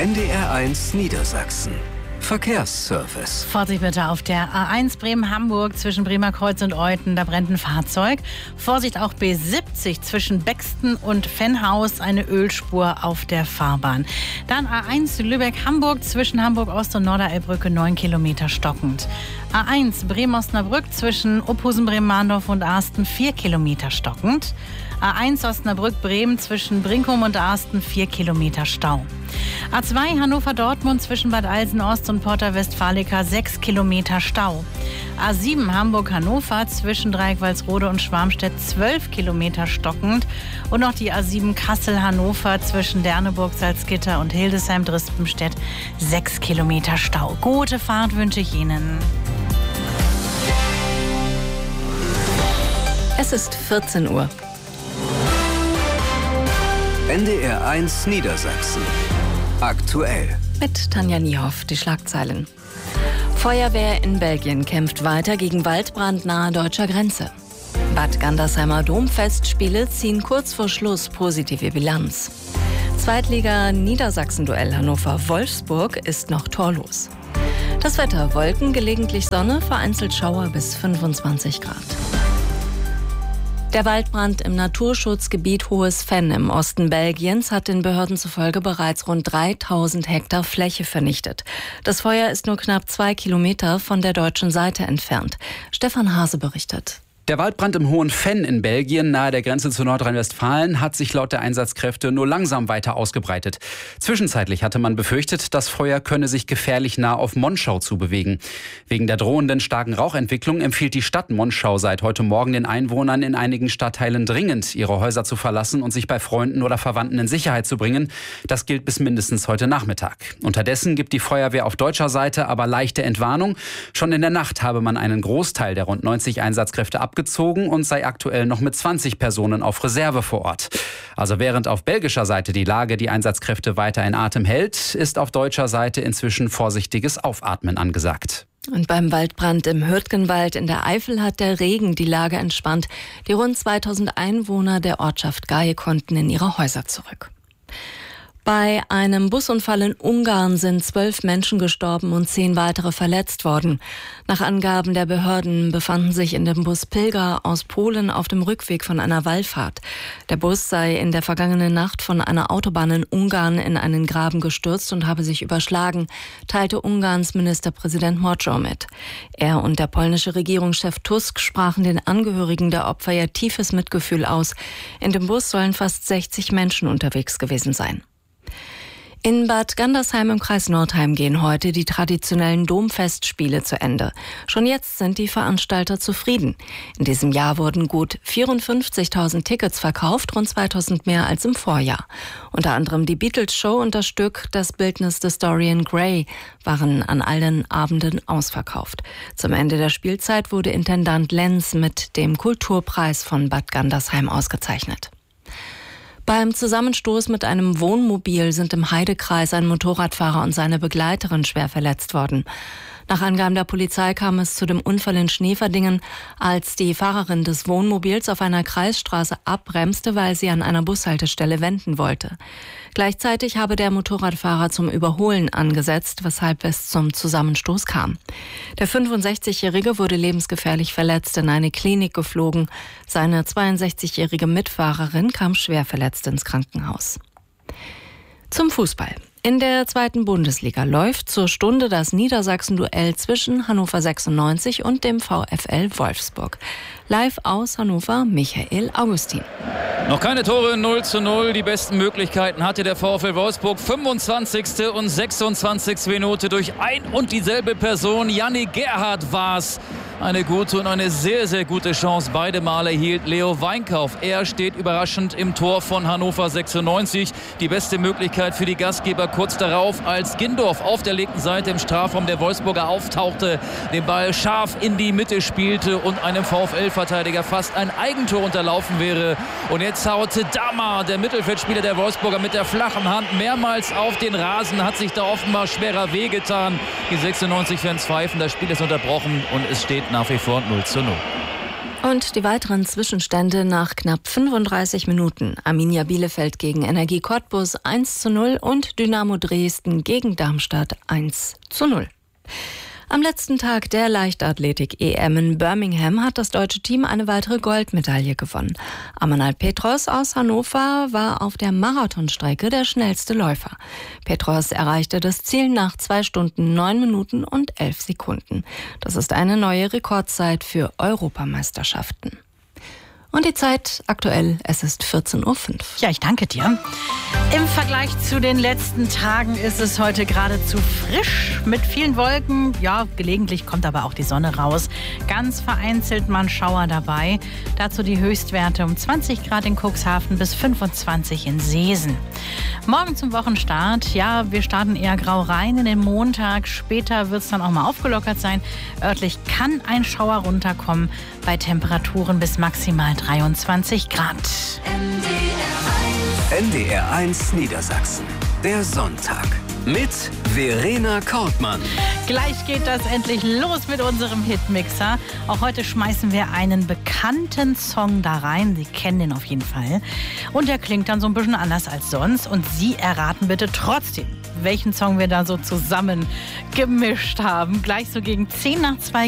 NDR1 Niedersachsen. Verkehrsservice. Vorsicht bitte auf der A1 Bremen-Hamburg zwischen Bremer Kreuz und Euthen, da brennt ein Fahrzeug. Vorsicht auch B70 zwischen Bexten und Fennhaus, eine Ölspur auf der Fahrbahn. Dann A1 Lübeck-Hamburg zwischen Hamburg-Ost und Norderelbbrücke 9 Kilometer stockend. A1 Bremen-Osnabrück zwischen Uphusen-Bremen-Mahndorf und Arsten 4 Kilometer stockend. A1 Osnabrück-Bremen zwischen Brinkum und Arsten 4 Kilometer Stau. A2 Hannover-Dortmund zwischen Bad Alsen-Ost und Porta-Westfalica 6 Kilometer Stau. A7 Hamburg-Hannover zwischen Dreieck-Walsrode und Schwarmstedt 12 Kilometer stockend. Und noch die A7 Kassel-Hannover zwischen Derneburg, Salzgitter und Hildesheim-Drispenstedt 6 Kilometer Stau. Gute Fahrt wünsche ich Ihnen. Es ist 14 Uhr. NDR1 Niedersachsen. Aktuell. Mit Tanja Niehoff, die Schlagzeilen. Feuerwehr in Belgien kämpft weiter gegen Waldbrand nahe deutscher Grenze. Bad Gandersheimer Domfestspiele ziehen kurz vor Schluss positive Bilanz. Zweitliga-Niedersachsen-Duell Hannover-Wolfsburg ist noch torlos. Das Wetter: Wolken, gelegentlich Sonne, vereinzelt Schauer bis 25 Grad. Der Waldbrand im Naturschutzgebiet Hohes Fenn im Osten Belgiens hat den Behörden zufolge bereits rund 3000 Hektar Fläche vernichtet. Das Feuer ist nur knapp 2 Kilometer von der deutschen Seite entfernt. Stefan Hase berichtet. Der Waldbrand im Hohen Fenn in Belgien, nahe der Grenze zu Nordrhein-Westfalen, hat sich laut der Einsatzkräfte nur langsam weiter ausgebreitet. Zwischenzeitlich hatte man befürchtet, das Feuer könne sich gefährlich nah auf Monschau zubewegen. Wegen der drohenden starken Rauchentwicklung empfiehlt die Stadt Monschau seit heute Morgen den Einwohnern in einigen Stadtteilen dringend, ihre Häuser zu verlassen und sich bei Freunden oder Verwandten in Sicherheit zu bringen. Das gilt bis mindestens heute Nachmittag. Unterdessen gibt die Feuerwehr auf deutscher Seite aber leichte Entwarnung. Schon in der Nacht habe man einen Großteil der rund 90 Einsatzkräfte abgezogen und sei aktuell noch mit 20 Personen auf Reserve vor Ort. Also während auf belgischer Seite die Lage die Einsatzkräfte weiter in Atem hält, ist auf deutscher Seite inzwischen vorsichtiges Aufatmen angesagt. Und beim Waldbrand im Hürtgenwald in der Eifel hat der Regen die Lage entspannt. Die rund 2000 Einwohner der Ortschaft Gaie konnten in ihre Häuser zurück. Bei einem Busunfall in Ungarn sind 12 Menschen gestorben und 10 weitere verletzt worden. Nach Angaben der Behörden befanden sich in dem Bus Pilger aus Polen auf dem Rückweg von einer Wallfahrt. Der Bus sei in der vergangenen Nacht von einer Autobahn in Ungarn in einen Graben gestürzt und habe sich überschlagen, teilte Ungarns Ministerpräsident Moczo mit. Er und der polnische Regierungschef Tusk sprachen den Angehörigen der Opfer ihr tiefes Mitgefühl aus. In dem Bus sollen fast 60 Menschen unterwegs gewesen sein. In Bad Gandersheim im Kreis Nordheim gehen heute die traditionellen Domfestspiele zu Ende. Schon jetzt sind die Veranstalter zufrieden. In diesem Jahr wurden gut 54.000 Tickets verkauft, rund 2.000 mehr als im Vorjahr. Unter anderem die Beatles-Show und das Stück Das Bildnis des Dorian Gray waren an allen Abenden ausverkauft. Zum Ende der Spielzeit wurde Intendant Lenz mit dem Kulturpreis von Bad Gandersheim ausgezeichnet. Beim Zusammenstoß mit einem Wohnmobil sind im Heidekreis ein Motorradfahrer und seine Begleiterin schwer verletzt worden. Nach Angaben der Polizei kam es zu dem Unfall in Schneverdingen, als die Fahrerin des Wohnmobils auf einer Kreisstraße abbremste, weil sie an einer Bushaltestelle wenden wollte. Gleichzeitig habe der Motorradfahrer zum Überholen angesetzt, weshalb es zum Zusammenstoß kam. Der 65-Jährige wurde lebensgefährlich verletzt in eine Klinik geflogen. Seine 62-jährige Mitfahrerin kam schwer verletzt ins Krankenhaus. Zum Fußball. In der 2. Bundesliga läuft zur Stunde das Niedersachsen-Duell zwischen Hannover 96 und dem VfL Wolfsburg. Live aus Hannover, Michael Augustin. Noch keine Tore, 0:0. Die besten Möglichkeiten hatte der VfL Wolfsburg. 25. und 26. Minute durch ein und dieselbe Person. Yannick Gerhardt war's. Eine gute und eine sehr, sehr gute Chance. Beide Male hielt Leo Weinkauf. Er steht überraschend im Tor von Hannover 96. Die beste Möglichkeit für die Gastgeber kurz darauf, als Gindorf auf der linken Seite im Strafraum der Wolfsburger auftauchte, den Ball scharf in die Mitte spielte und einem VfL-Verteidiger fast ein Eigentor unterlaufen wäre. Und jetzt haute Dammer, der Mittelfeldspieler der Wolfsburger, mit der flachen Hand mehrmals auf den Rasen, hat sich da offenbar schwerer wehgetan. Die 96-Fans pfeifen, das Spiel ist unterbrochen und es steht nach wie vor 0:0. Und die weiteren Zwischenstände nach knapp 35 Minuten. Arminia Bielefeld gegen Energie Cottbus 1:0 und Dynamo Dresden gegen Darmstadt 1:0. Am letzten Tag der Leichtathletik-EM in Birmingham hat das deutsche Team eine weitere Goldmedaille gewonnen. Amanal Petros aus Hannover war auf der Marathonstrecke der schnellste Läufer. Petros erreichte das Ziel nach 2 Stunden 9 Minuten und 11 Sekunden. Das ist eine neue Rekordzeit für Europameisterschaften. Und die Zeit aktuell, es ist 14:05 Uhr. Ja, ich danke dir. Im Vergleich zu den letzten Tagen ist es heute geradezu frisch mit vielen Wolken. Ja, gelegentlich kommt aber auch die Sonne raus. Ganz vereinzelt mal ein Schauer dabei. Dazu die Höchstwerte um 20 Grad in Cuxhaven bis 25 in Seesen. Morgen zum Wochenstart. Ja, wir starten eher grau rein in den Montag. Später wird es dann auch mal aufgelockert sein. Örtlich kann ein Schauer runterkommen bei Temperaturen bis maximal 23 Grad. NDR 1 Niedersachsen. Der Sonntag. Mit Verena Kortmann. Gleich geht das endlich los mit unserem Hitmixer. Auch heute schmeißen wir einen bekannten Song da rein. Sie kennen den auf jeden Fall. Und der klingt dann so ein bisschen anders als sonst. Und Sie erraten bitte trotzdem, welchen Song wir da so zusammen gemischt haben. Gleich so gegen 10 nach 2